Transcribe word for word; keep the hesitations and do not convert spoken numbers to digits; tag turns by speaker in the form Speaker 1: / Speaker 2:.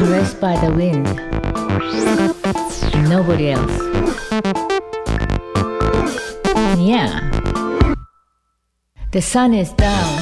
Speaker 1: caressed by the wind. Nobody else. Yeah. The sun is down.